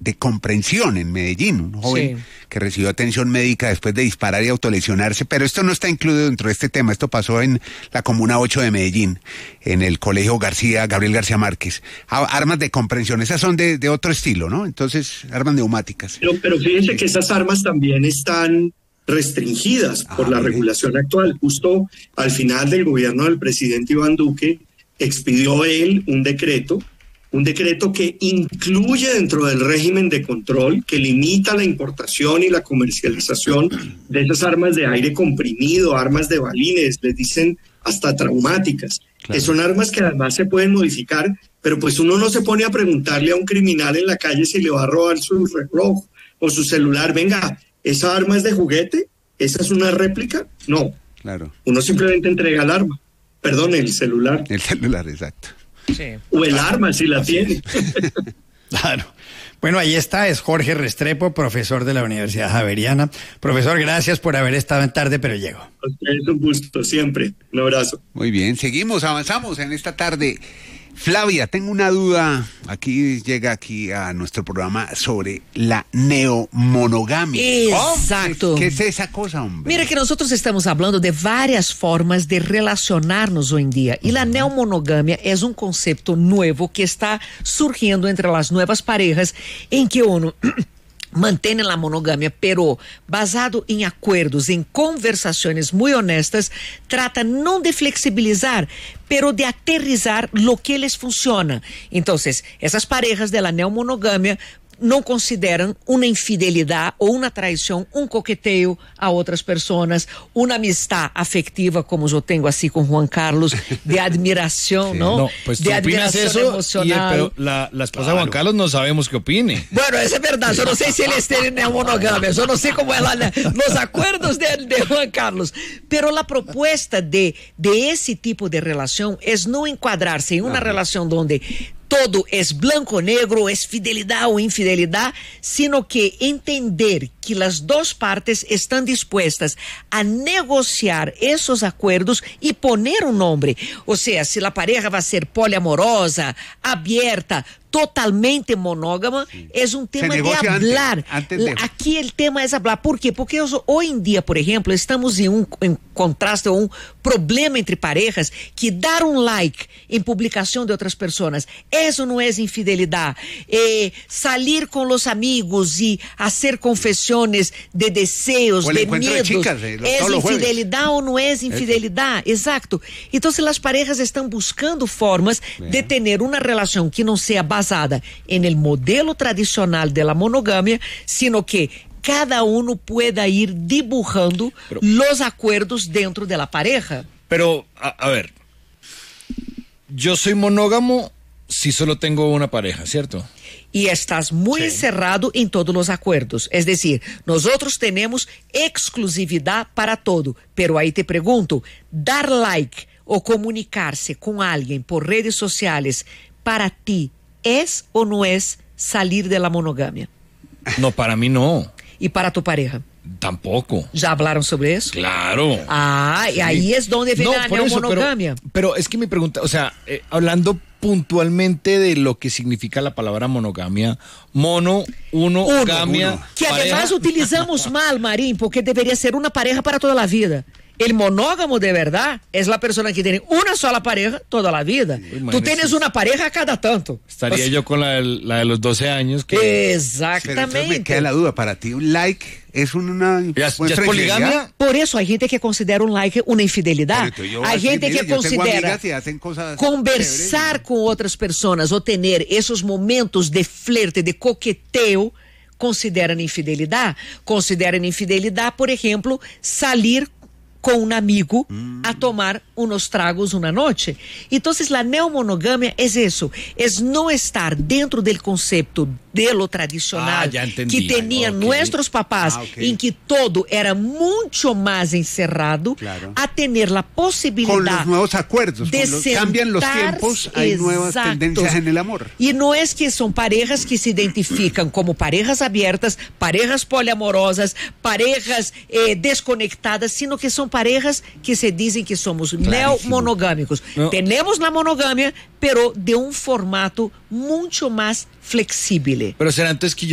de comprensión en Medellín, un joven que recibió atención médica después de disparar y autolesionarse, pero esto no está incluido dentro de este tema. Esto pasó en la Comuna 8 de Medellín, en el Colegio Gabriel García Márquez. Armas de comprensión, esas son de otro estilo, ¿no? Entonces, armas neumáticas. Pero fíjense que esas armas también están restringidas por la regulación actual. Justo al final del gobierno del presidente Iván Duque, expidió él un decreto que incluye dentro del régimen de control, que limita la importación y la comercialización de esas armas de aire comprimido, armas de balines, les dicen hasta traumáticas, que son armas que además se pueden modificar, pero pues uno no se pone a preguntarle a un criminal en la calle si le va a robar su reloj o su celular. Venga, ¿esa arma es de juguete? ¿Esa es una réplica? No. Claro. Uno simplemente entrega el arma. Perdón, el celular. El celular, exacto. Sí. O el arma, si la tiene. Claro. Bueno, ahí está, es Jorge Restrepo, profesor de la Universidad Javeriana. Profesor, gracias por haber estado en Tarde Pero Llego. Es un gusto, siempre. Un abrazo. Muy bien, avanzamos en esta tarde. Flavia, tengo una duda, llega a nuestro programa sobre la neomonogamia. Exacto. ¿Qué es esa cosa, hombre? Mira que nosotros estamos hablando de varias formas de relacionarnos hoy en día y la neomonogamia es un concepto nuevo que está surgiendo entre las nuevas parejas en que uno mantém la monogamia, pero basado em acordos, em conversações muito honestas, trata não de flexibilizar, pero de aterrizar lo que les funciona. Então, essas parejas de la neomonogamia não consideram uma infidelidade ou uma traição, um coqueteio a outras pessoas, uma amistad afectiva, como eu tenho assim com Juan Carlos, de admiração, sí. ¿No? No, pues de admiración emocional. Pero la esposa de Juan Carlos no sabemos qué opine. Bueno, eso es verdad, yo no sé si él está en neomonogamia, yo no sé cómo es los acuerdos de Juan Carlos, pero la propuesta de ese tipo de relación es no encuadrarse en una relación donde todo es blanco o negro, es fidelidad o infidelidad, sino que entender que las dos partes están dispuestas a negociar esos acuerdos y poner un nombre. O sea, si la pareja va a ser poliamorosa, abierta, totalmente monógama, sí. Es un tema de hablar. Antes de... Aquí el tema es hablar. ¿Por qué? Porque hoy en día, por ejemplo, estamos en contraste o un problema entre parejas que dar un like en publicación de otras personas, eso no es infidelidad. Salir con los amigos y hacer confesiones de deseos, de miedos, de chicas, ¿es infidelidad o no es infidelidad? Exacto. Entonces las parejas están buscando formas de tener una relación que no sea basada en el modelo tradicional de la monogamia, sino que cada uno pueda ir dibujando los acuerdos dentro de la pareja. Pero, a ver, yo soy monógamo si solo tengo una pareja, ¿cierto? Y estás muy encerrado en todos los acuerdos. Es decir, nosotros tenemos exclusividad para todo. Pero ahí te pregunto, dar like o comunicarse con alguien por redes sociales, para ti, ¿es o no es salir de la monogamia? No, para mí no. ¿Y para tu pareja? Tampoco. ¿Ya hablaron sobre eso? Claro. Ah, sí. Y ahí es donde viene la neomonogamia. Pero es que mi pregunta, o sea, hablando puntualmente de lo que significa la palabra monogamia, gamia. Que además utilizamos mal, Marín, porque debería ser una pareja para toda la vida. El monógamo de verdad es la persona que tiene una sola pareja toda la vida. Tú tienes una pareja cada tanto. Estaría yo con la de los 12 años. Que... Exactamente. Me queda la duda, para ti un like es una ¿Ya es poligamia? Por eso hay gente que considera un like una infidelidad. Hay gente que considera conversar con otras personas o tener esos momentos de flerte, de coqueteo, consideran infidelidad. Consideran infidelidad, por ejemplo, salir con un amigo a tomar unos tragos una noche. Entonces la neomonogamia es eso, es no estar dentro del concepto de lo tradicional que tenían nuestros papás, en que todo era mucho más encerrado, a tener la posibilidad con los nuevos acuerdos, cambian los tiempos, hay nuevas tendencias en el amor. Y no es que son parejas que se identifican como parejas abiertas, parejas poliamorosas, parejas desconectadas, sino que son parejas que se dicen que somos neomonogámicos. Tenemos la monogamia, pero de un formato mucho más flexible. Pero será entonces que